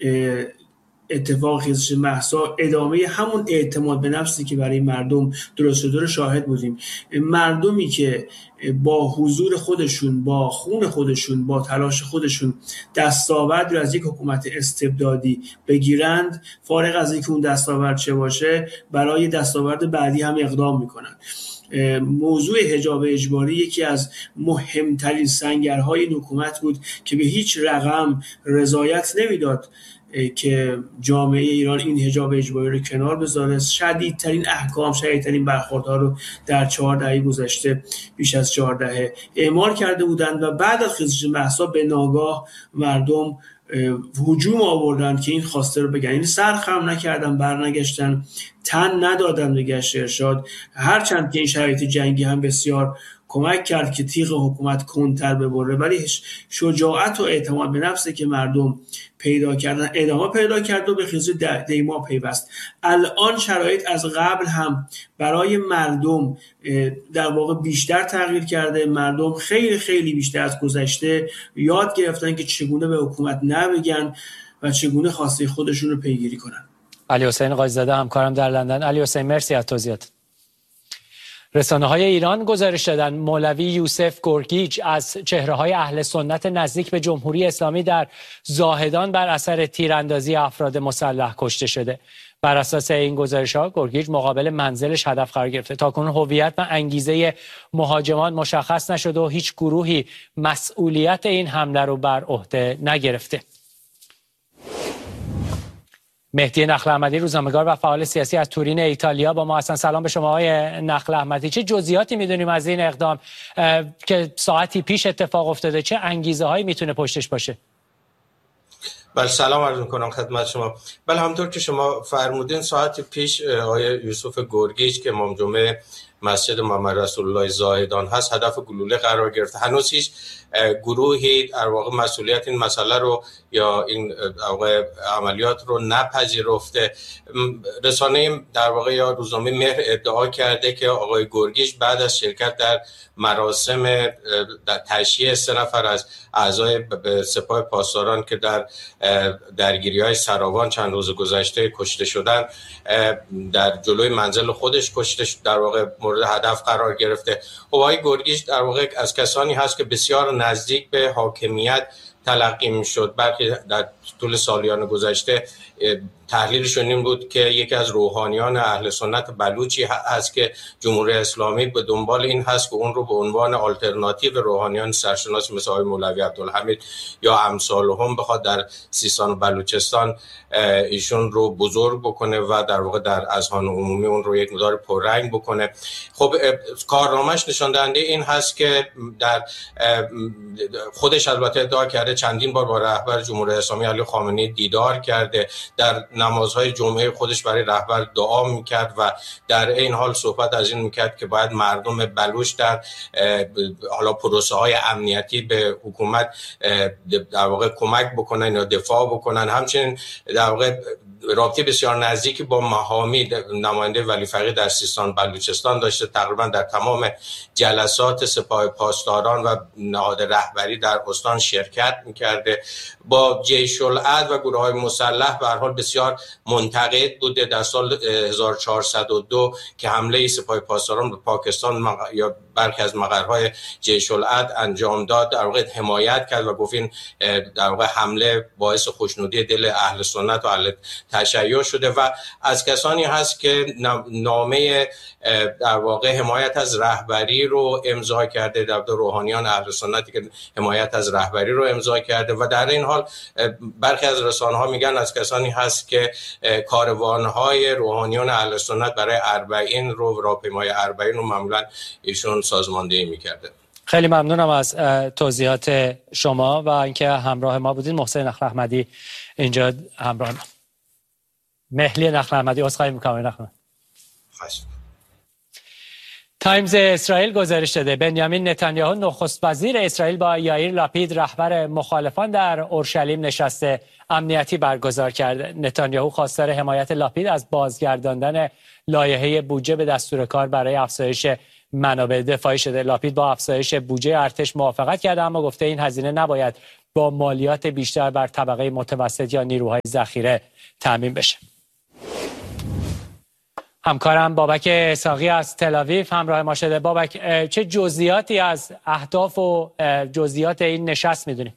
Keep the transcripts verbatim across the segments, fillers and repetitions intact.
اتفاق خیزش مهسا ادامه همون اعتماد به نفسی که برای مردم درست شده رو شاهد بودیم. مردمی که با حضور خودشون، با خون خودشون، با تلاش خودشون دستاورد رو از یک حکومت استبدادی بگیرند، فارغ از اینکه اون دستاورد چه باشه، برای دستاورد بعدی هم اقدام میکنن. موضوع حجاب اجباری یکی از مهمترین سنگرهای این حکومت بود که به هیچ رقم رضایت نمیداد که جامعه ایران این حجاب اجباری رو کنار بذاره. شدیدترین احکام، شدیدترین برخوردها رو در چهار دهه گذشته، بیش از چهار دهه اعمال کرده بودند و بعد از خیزش مهسا به ناگاه مردم هجوم آوردن که این خواسته رو بگن. این سرخم نکردن، برنگشتن، تن ندادن به گشت ارشاد، هرچند که این شرایط جنگی هم بسیار کمک کرد که تیغ حکومت کنتر ببره، ولی شجاعت و اعتماد به نفسی که مردم پیدا کردن ادامه پیدا کرد و به خیزش دیما پیوست. الان شرایط از قبل هم برای مردم در واقع بیشتر تغییر کرده. مردم خیلی خیلی بیشتر از گذشته یاد گرفتن که چگونه به حکومت نبگن و چگونه خواسته خودشون رو پیگیری کنن. علی حسین قاضی زاده همکارم در لندن. علی حسین مرسی از توضیحات. رسانه‌های ایران گزارش دادند مولوی یوسف گرگیج از چهره‌های اهل سنت نزدیک به جمهوری اسلامی در زاهدان بر اثر تیراندازی افراد مسلح کشته شده. بر اساس این گزارش‌ها گرگیج مقابل منزلش هدف قرار گرفته. تاکنون هویت و انگیزه مهاجمان مشخص نشده و هیچ گروهی مسئولیت این حمله رو بر عهده نگرفته. مهدی نخل احمدی روزنامه‌نگار و فعال سیاسی از تورین ایتالیا با ما هستن. سلام به شما آقای نخل احمدی. چه جزئیاتی میدونیم از این اقدام که ساعتی پیش اتفاق افتاده؟ چه انگیزه هایی میتونه پشتش باشه؟ بله سلام عرض میکنم خدمت شما. بله همونطور که شما فرمودین ساعت پیش آقای یوسف گرگیج که امام جمعه مسجد محمد رسول الله زاهدان هست هدف گلوله قرار گرفته. هنوز هیچ گروهی در واقع مسئولیت این مسئله رو یا این عملیات رو نپذیرفته. رسانه در واقع یا روزنامه مهر ادعا کرده که آقای گرگیج بعد از شرکت در مراسم تشییع سه نفر از اعضای سپاه پاسداران که در درگیری‌های سراوان چند روز گذشته کشته شدن در جلوی منزل خودش کشته شد، در واقع مورد هدف قرار گرفته. خب آقای گرگیج در واقع از کسانی هست که بسیار نزدیک به حاکمیت تلقی میشد. برخی در طول سالیان گذشته تحلیلشون این بود که یکی از روحانیان اهل سنت بلوچی هست که جمهوری اسلامی به دنبال این هست که اون رو به عنوان آلترناتیو روحانیان سرشناس مثل آقای مولوی عبدالحمید یا امثالهم بخواد در سیستان و بلوچستان ایشون رو بزرگ بکنه و در واقع در اذهان عمومی اون رو یک مقدار پررنگ بکنه. خب کارنامه‌اش نشان دهنده این هست که در خودش البته ادعا کرده چندین بار با رهبر جمهوری اسلامی علی خامنه‌ای دیدار کرده، در نمازهای جمعه خودش برای رهبر دعا میکرد و در این حال صحبت از این میکرد که باید مردم بلوچ در حالا پروسه های امنیتی به حکومت در واقع کمک بکنن یا دفاع بکنن. همچنین در واقع رابطه بسیار نزدیکی با مهامی نماینده ولی فقیه در سیستان بلوچستان داشته. تقریبا در تمام جلسات سپاه پاسداران و نهاد رهبری در استان شرکت میکرده. با جیش العدل و گروه های مسلح به هر حال بسیار منتقد بوده. در سال هزار و چهارصد و دو که حمله سپاه پاسداران به پاکستان مق... یا برخی از مقرهای جیش العدل انجام داد در واقع حمایت کرد و گفت این در واقع حمله باعث خوشنودی دل اهل سنت و اهل تشیع شده و از کسانی هست که نامه در واقع حمایت از رهبری رو امضا کرده، در روحانیان اهل سنتی که حمایت از رهبری رو امضا کرده و در این حال برخی از رسانه‌ها میگن از کسانی هست که کاروان‌های روحانیان اهل سنت برای اربعین رو راهپیمایی اربعین رو معمولا ایشون سازماندهی میکرده. خیلی ممنونم از توضیحات شما و اینکه همراه ما بودید. محسن نخل احمدی اینجا همراه ما. مهلی نخل احمدی عذرخواهی می‌کنم نخل. خواهش. تایمز اسرائیل گزارش داده بنیامین نتانیاهو نخست وزیر اسرائیل با یائیر لاپید رهبر مخالفان در اورشلیم نشست امنیتی برگزار کرده. نتانیاهو خواستار حمایت لاپید از بازگرداندن لایحه بودجه به دستور کار برای افزایش منابع دفاعی شده. لاپید با افزایش بودجه ارتش موافقت کرده اما گفته این هزینه نباید با مالیات بیشتر بر طبقه متوسط یا نیروهای ذخیره تامین بشه. همکارم بابک اسحاقی از تل آویو همراه ما شده. بابک، چه جزئیاتی از اهداف و جزئیات این نشست میدونیم؟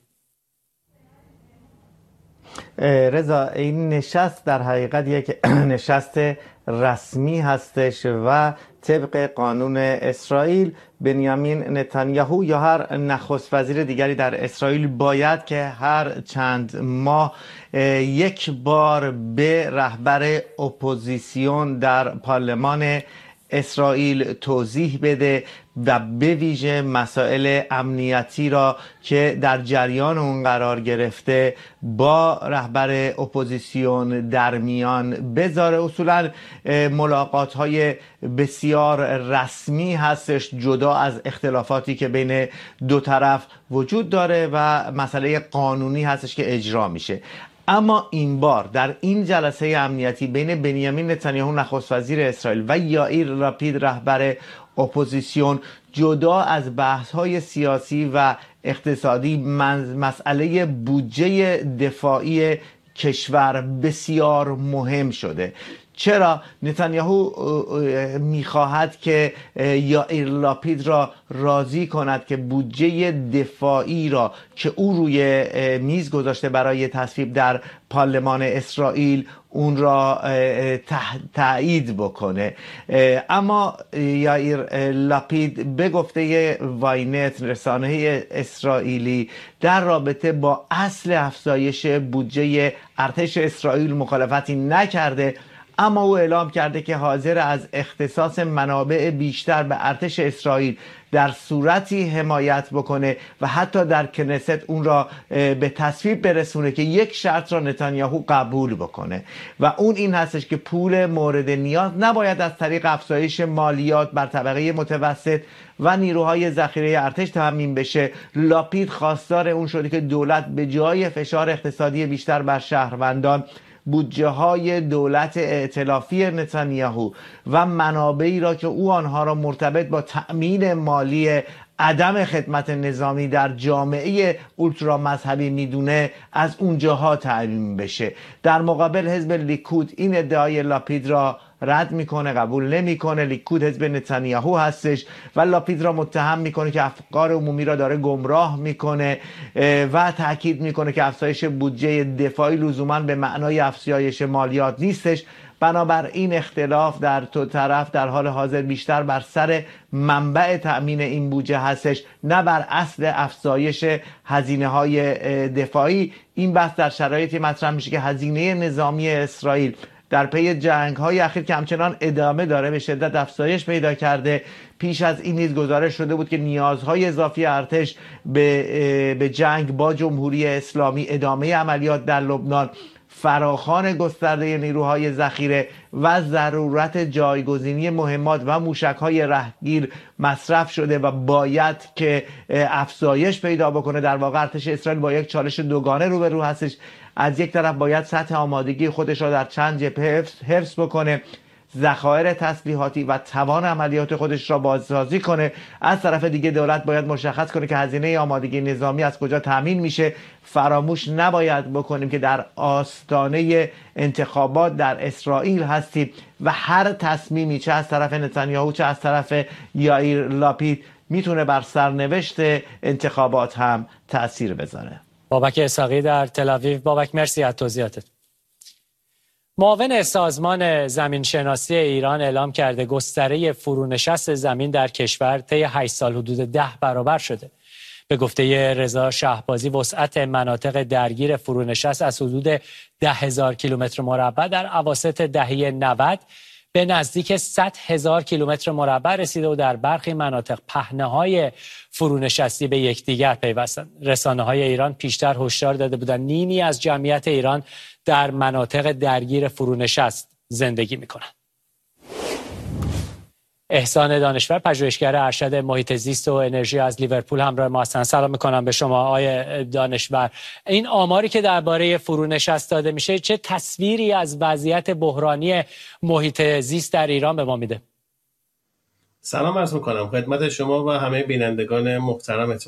رضا، این نشست در حقیقت یک نشست رسمی هستش و طبق قانون اسرائیل بنیامین نتانیاهو یا هر نخست وزیر دیگری در اسرائیل باید که هر چند ماه یک بار به رهبر اپوزیسیون در پارلمان اسرائیل توضیح بده و به ویژه مسائل امنیتی را که در جریان اون قرار گرفته با رهبر اپوزیسیون در میان بذاره. اصولا ملاقات های بسیار رسمی هستش جدا از اختلافاتی که بین دو طرف وجود داره و مسئله قانونی هستش که اجرا میشه. اما این بار در این جلسه امنیتی بین بنیامین نتانیاهو نخست وزیر اسرائیل و یائیر لاپید رهبر اپوزیسیون جدا از بحث‌های سیاسی و اقتصادی مسئله بودجه دفاعی کشور بسیار مهم شده. چرا؟ نتانیاهو میخواهد که یائیر لاپید را راضی کند که بودجه دفاعی را که او روی میز گذاشته برای تصویب در پارلمان اسرائیل اون را تایید بکنه. اما یائیر لاپید به گفته واینت رسانه اسرائیلی در رابطه با اصل افزایش بودجه ارتش اسرائیل مخالفتی نکرده، اما او اعلام کرده که حاضر از اختصاص منابع بیشتر به ارتش اسرائیل در صورتی حمایت بکنه و حتی در کنست اون را به تصویب برسونه که یک شرط را نتانیاهو قبول بکنه و اون این هستش که پول مورد نیاز نباید از طریق افزایش مالیات بر طبقه متوسط و نیروهای ذخیره ارتش تامین بشه. لاپید خواستار اون شده که دولت به جای فشار اقتصادی بیشتر بر شهروندان بودجه های دولت ائتلافی نتانیاهو و منابعی را که او آنها را مرتبط با تأمین مالی عدم خدمت نظامی در جامعه اولترا مذهبی میدونه از اونجاها تأمین بشه. در مقابل حزب لیکود این ادعای لاپید را رد میکنه، قبول نمیکنه. لیکود حزب نتانیاهو هستش و لاپید را متهم میکنه که افکار عمومی را داره گمراه میکنه و تاکید میکنه که افزایش بودجه دفاعی لزوما به معنای افزایش مالیات نیستش. بنابراین اختلاف در دو طرف در حال حاضر بیشتر بر سر منبع تأمین این بودجه هستش، نه بر اصل افزایش هزینه های دفاعی. این بحث در شرایطی مطرح میشه که هزینه نظامی اسرائیل در پی جنگ های اخیر که همچنان ادامه داره به شدت افزایش پیدا کرده. پیش از این نیز گزارش شده بود که نیازهای اضافی ارتش به به جنگ با جمهوری اسلامی، ادامه عملیات در لبنان، فراخوان گسترده نیروهای ذخیره و ضرورت جایگزینی مهمات و موشک‌های رهگیر مصرف شده و باید که افزایش پیدا بکنه. در واقع ارتش اسرائیل با یک چالش دوگانه روبرو هستش. از یک طرف باید سطح آمادگی خودش را در چند جبهه حفظ بکنه، ذخایر تسلیحاتی و توان عملیات خودش را بازسازی کنه. از طرف دیگه دولت باید مشخص کنه که هزینه آمادگی نظامی از کجا تامین میشه. فراموش نباید بکنیم که در آستانه انتخابات در اسرائیل هستیم و هر تصمیمی چه از طرف نتانیاهو چه از طرف یائیر لاپید میتونه بر سرنوشت انتخابات هم تأثیر بذاره. بابک اسحاقی در تل آویو. بابک مرسی از توضیحاتت. معاون سازمان زمینشناسی ایران اعلام کرده گستره فرونشست زمین در کشور طی هشت سال حدود ده برابر شده. به گفته رضا شهبازی وسعت مناطق درگیر فرونشست از حدود ده هزار کیلومتر مربع در اواسط دهه نود به نزدیک صد هزار کیلومتر مربع رسیده و در برخی مناطق پهنه‌های فرونشستی به یکدیگر پیوستند. رسانه‌های ایران پیشتر هشدار داده بودند نیمی از جمعیت ایران در مناطق درگیر فرونشست زندگی می‌کنند. احسان دانشور پژوهشگر ارشد محیط زیست و انرژی از لیورپول همراه ما هستند. سلام میکنم به شما آقای دانشور. این آماری که درباره فرونشست داده میشه چه تصویری از وضعیت بحرانی محیط زیست در ایران به ما میده؟ سلام عرض میکنم خدمت شما و همه بینندگان محترمتون.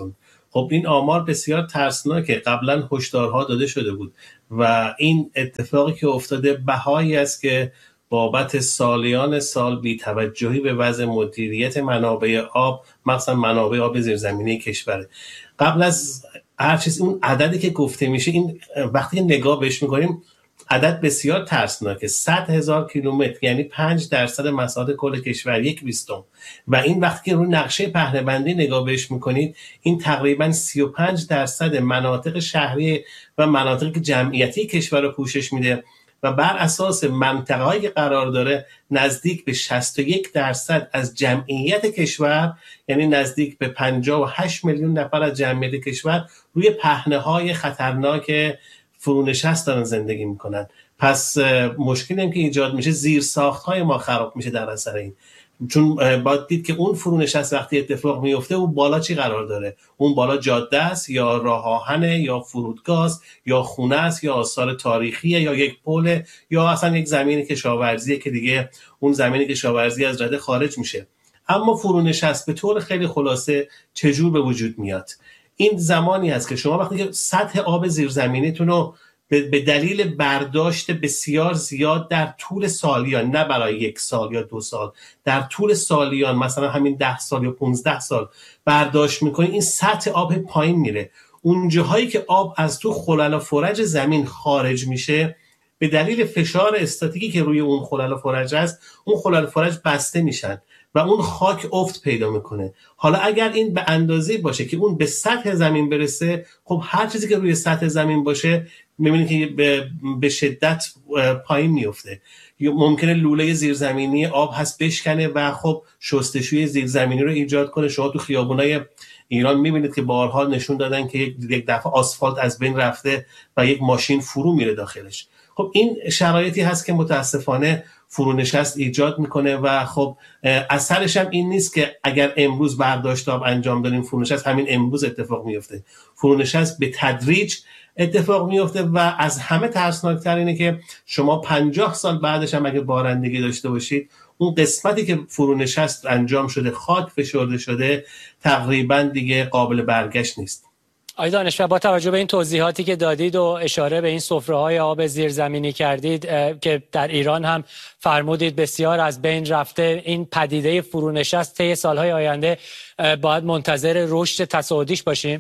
خب این آمار بسیار ترسناکه، قبلا هشدارها داده شده بود و این اتفاقی که افتاده بهایی است که بابت سالیان سال بی‌توجهی به وضع مدیریت منابع آب، مثلا منابع آب زیرزمینی کشوره. قبل از هر چیز اون عددی که گفته میشه، این وقتی نگاه بهش میکنیم عدد بسیار ترسناکه. صد هزار کیلومتر یعنی پنج درصد مساحت کل کشور، یک بیستم. و این وقتی که روی نقشه پهنه‌بندی نگاه بهش میکنید، این تقریبا سی و پنج درصد مناطق شهری و مناطق جمعیتی کشور رو پوشش میده و بر اساس منطقه‌ای که قرار داره نزدیک به شصت و یک درصد از جمعیت کشور، یعنی نزدیک به پنجاه و هشت میلیون نفر از جمعیت کشور روی پهنه‌های خطرناک فرونشست دارن زندگی میکنن. پس مشکلی هم که ایجاد میشه، زیر ساخت‌های ما خراب میشه در اثر این. چون باید دید که اون فرونشست وقتی اتفاق میفته اون بالا چی قرار داره؟ اون بالا جاده است یا راه آهنه یا فرودگاه یا خونه است یا آثار تاریخیه یا یک پل یا اصلا یک زمین کشاورزیه که دیگه اون زمین کشاورزی از رده خارج میشه. اما فرونشست به طور خیلی خلاصه چجور به وجود میاد؟ این زمانی هست که شما وقتی که سطح آب زیرزمینیتون رو به دلیل برداشت بسیار زیاد در طول سالیان، نه برای یک سال یا دو سال، در طول سالیان، مثلا همین ده سال یا پونزده سال برداشت میکنید، این سطح آب پایین میره. اون جاهایی که آب از تو خلل و فرج زمین خارج میشه، به دلیل فشار استاتیکی که روی اون خلل و فرج هست، اون خلل و فرج بسته میشن و اون خاک افت پیدا میکنه. حالا اگر این به اندازه باشه که اون به سطح زمین برسه، خب هر چیزی که روی سطح زمین باشه میبینید که به, به شدت پایین میفته. ممکنه لوله زیرزمینی آب هست بشکنه و خب شستشوی زیرزمینی رو ایجاد کنه. شما تو خیابونای ایران میبینید که بارها نشون دادن که یک دفعه آسفالت از بین رفته و یک ماشین فرو میره داخلش. خب این شرایطی هست که متاسفانه فرونشست ایجاد میکنه و خب اثرش هم این نیست که اگر امروز برداشت آب انجام دادیم فرونشست همین امروز اتفاق میفته. فرونشست به تدریج اتفاق میفته و از همه ترسناکتر اینه که شما پنجاه سال بعدش هم اگه بارندگی داشته باشید، اون قسمتی که فرونشست انجام شده، خاک فشرده شده، تقریبا دیگه قابل برگشت نیست. آقای دانشور، با توجه به این توضیحاتی که دادید و اشاره به این سفره‌های آب زیرزمینی کردید که در ایران هم فرمودید بسیار از بین رفته، این پدیده فرونشست طی سالهای آینده باید منتظر رشد تصاعدیش باشیم؟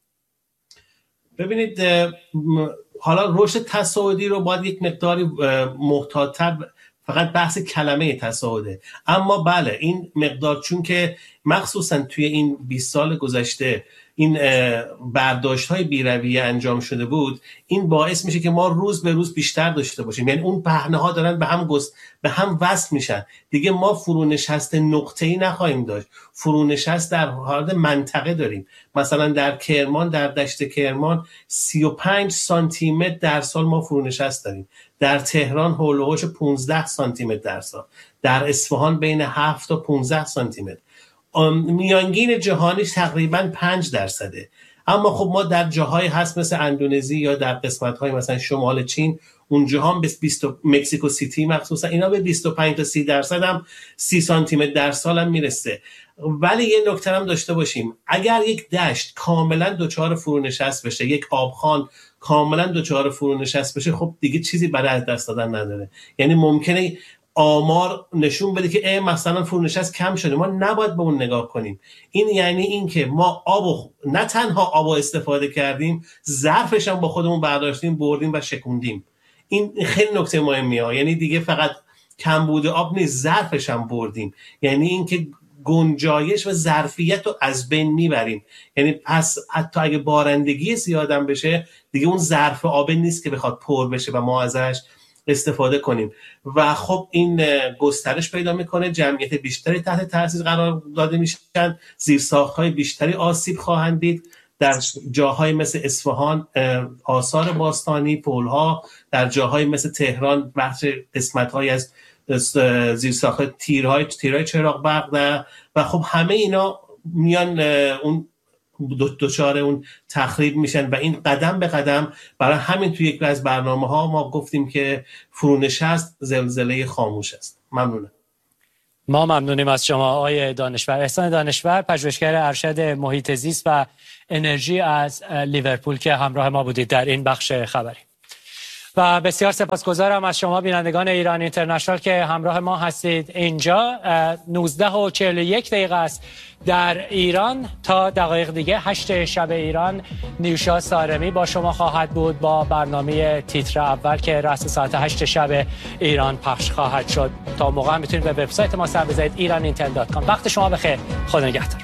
ببینید، حالا رشد تصاعدی رو باید یک مقداری محتاط‌تر، فقط بحث کلمه تصاعده، اما بله این مقدار، چون که مخصوصا توی این بیست سال گذشته این برداشت های بی‌رویه انجام شده بود، این باعث میشه که ما روز به روز بیشتر داشته باشیم. یعنی اون پهنه ها دارن به هم گست به هم وصل میشن. دیگه ما فرونشست نقطه‌ای نخواهیم داشت، فرونشست در حالت منطقه داریم. مثلا در کرمان، در دشت کرمان سی و پنج سانتی متر در سال ما فرونشست داریم. در تهران حول و حوش پانزده سانتی متر در سال. در اصفهان بین هفت تا پانزده سانتی متر. میانگین جهانیش تقریباً پنج درصده. اما خب ما در جاهای هست مثل اندونزی یا در قسمت‌های مثلا شمال چین، اونجا هم به بیست مکزیکو سیتی مخصوصا اینا به بیست و پنج تا سی درصد هم سی سانتی متر در سال هم میرسه. ولی یه نکته هم داشته باشیم، اگر یک دشت کاملا دچار فرونشست بشه، یک آبخوان کاملا دچار فرونشست بشه، خب دیگه چیزی برای از دست دادن نداره. یعنی ممکنه آمار نشون بده که مثلا فرونشست کم شده، ما نباید به اون نگاه کنیم. این یعنی این که ما آبو نه تنها آبو استفاده کردیم، ظرفش هم با خودمون برداشتیم بردیم و شکوندیم. این خیلی نکته مهمیه. یعنی دیگه فقط کمبود آب نیست، ظرفش هم بردیم. یعنی این که گنجایش و ظرفیت رو از بین میبریم. یعنی پس حتی اگه بارندگی زیادم بشه، دیگه اون ظرف آب نیست که بخواد پر بشه و ما ازش استفاده کنیم و خب این گسترش پیدا میکنه، جمعیت بیشتری تحت تاثیر قرار داده میشن، زیرساخت‌های بیشتری آسیب خواهند دید. در جاهای مثل اصفهان آثار باستانی، پل‌ها، در جاهای مثل تهران بخش قسمت‌های از زیرساخت تیرهای تیرهای چراغ برق و خب همه اینا میان اون دوچار اون تخریب میشن و این قدم به قدم. برای همین توی یک از برنامه ها ما گفتیم که فرونشست زلزله خاموش است. ممنونم. ما ممنونیم از شما آقای دانشور. احسان دانشور، پژوهشگر ارشد محیط زیست و انرژی از لیورپول که همراه ما بودید در این بخش خبری. و بسیار سپاسگزارم از شما بینندگان ایران اینترنشنال که همراه ما هستید. اینجا نوزده و چهل و یک دقیقه است در ایران. تا دقایق دیگه هشت شب ایران نیوشا سارمی با شما خواهد بود با برنامه تیتر اول که رأس ساعت هشت شب ایران پخش خواهد شد. تا موقع میتونید به وبسایت ما سر بزنید ایران اینتل دات کام. وقت شما بخیر. خدا نگهدار.